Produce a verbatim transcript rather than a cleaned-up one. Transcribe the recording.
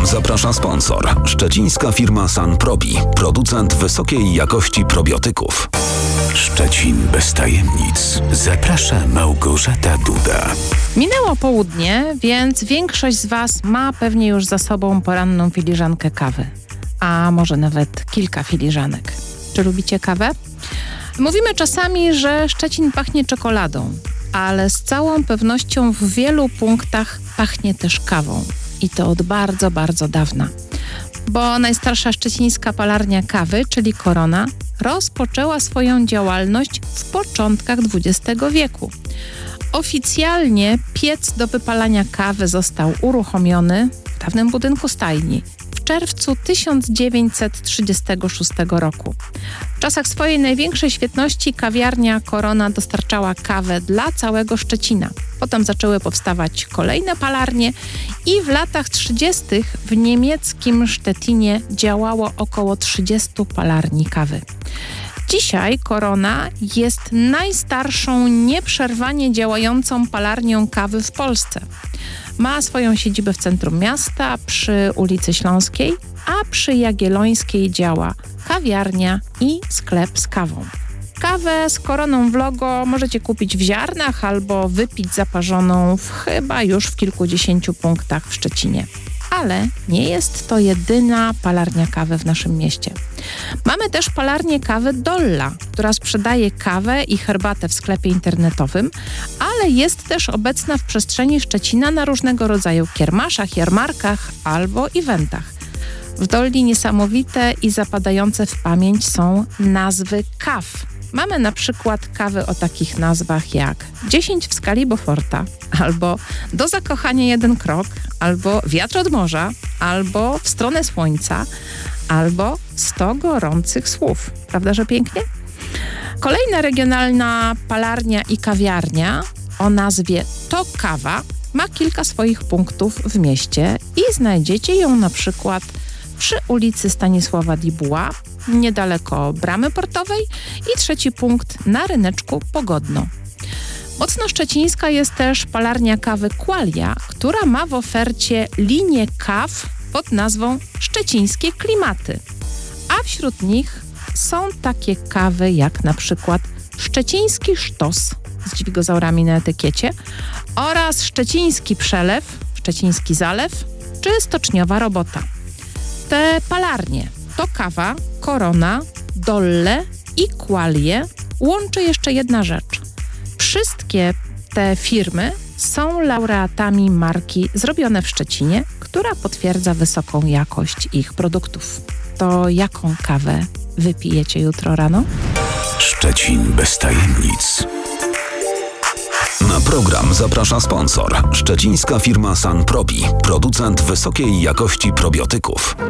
zaprasza sponsor. Szczecińska firma Sanprobi, producent wysokiej jakości probiotyków. Szczecin bez tajemnic. Zaprasza Małgorzata Duda. Minęło południe, więc większość z Was ma pewnie już za sobą poranną filiżankę kawy. A może nawet kilka filiżanek. Czy lubicie kawę? Mówimy czasami, że Szczecin pachnie czekoladą, ale z całą pewnością w wielu punktach pachnie też kawą. I to od bardzo, bardzo dawna. Bo najstarsza szczecińska palarnia kawy, czyli Korona, rozpoczęła swoją działalność w początkach dwudziestego wieku. Oficjalnie piec do wypalania kawy został uruchomiony w dawnym budynku stajni w czerwcu tysiąc dziewięćset trzydziestego szóstego roku. W czasach swojej największej świetności kawiarnia Korona dostarczała kawę dla całego Szczecina. Potem zaczęły powstawać kolejne palarnie i w latach trzydziestych w niemieckim Szczecinie działało około trzydziestu palarni kawy. Dzisiaj Korona jest najstarszą nieprzerwanie działającą palarnią kawy w Polsce. Ma swoją siedzibę w centrum miasta przy ulicy Śląskiej, a przy Jagiellońskiej działa kawiarnia i sklep z kawą. Kawę z Koroną w logo możecie kupić w ziarnach albo wypić zaparzoną w chyba już w kilkudziesięciu punktach w Szczecinie. Ale nie jest to jedyna palarnia kawy w naszym mieście. Mamy też palarnię kawy Dolla, która sprzedaje kawę i herbatę w sklepie internetowym, ale jest też obecna w przestrzeni Szczecina na różnego rodzaju kiermaszach, jarmarkach albo eventach. W Dolli niesamowite i zapadające w pamięć są nazwy kaw. Mamy na przykład kawy o takich nazwach jak dziesięć w skali Beauforta, albo Do zakochania jeden krok, albo Wiatr od morza, albo W stronę słońca, albo sto gorących słów. Prawda, że pięknie? Kolejna regionalna palarnia i kawiarnia o nazwie To Kawa ma kilka swoich punktów w mieście i znajdziecie ją na przykład przy ulicy Stanisława Dibuła, niedaleko Bramy Portowej i trzeci punkt na ryneczku Pogodno. Mocno szczecińska jest też palarnia kawy Qualia, która ma w ofercie linię kaw pod nazwą Szczecińskie Klimaty. A wśród nich są takie kawy jak na przykład Szczeciński Sztos z dźwigozaurami na etykiecie oraz Szczeciński Przelew, Szczeciński Zalew czy Stoczniowa Robota. Te palarnie To Kawa, Korona, Dolle i Qualie łączy jeszcze jedna rzecz. Wszystkie te firmy są laureatami marki Zrobione w Szczecinie, która potwierdza wysoką jakość ich produktów. To jaką kawę wypijecie jutro rano? Szczecin bez tajemnic. Na program zaprasza sponsor. Szczecińska firma Sanprobi, producent wysokiej jakości probiotyków.